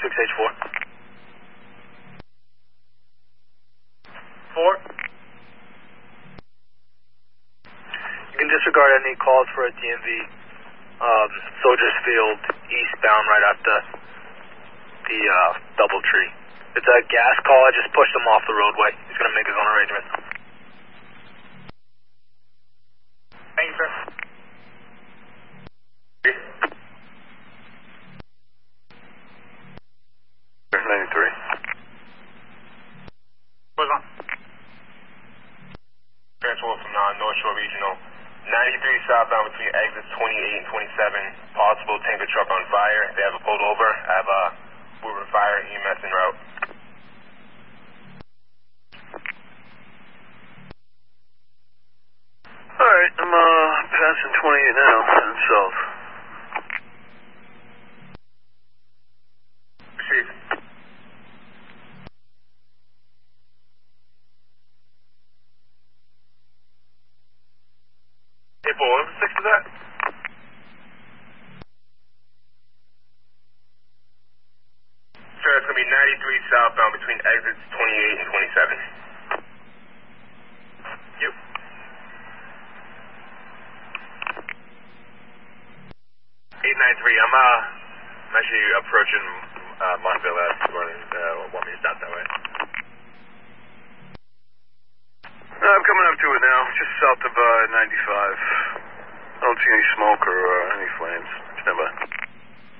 6H4. 4. You can disregard any calls for a DMV, Soldiers Field, eastbound right after the double tree. It's a gas call, I just pushed him off the roadway. He's going to make his own arrangements. Thank you, sir. 93. What's on? Transfer from North Shore Regional. 93 southbound between exits 28 and 27. Possible tanker truck on fire. They have a pulled over. I have a Woodward Fire EMS en route. Alright, I'm passing 28 now, heading south. Receive. April, what was 6 of that? Sir, it's going to be 93 southbound between exits 28 and 27. Yep. 893, I'm actually approaching Montville Ave. Want me to stop that way? No, I'm coming up to it now, just south of 95. I don't see any smoke or any flames. Stand by.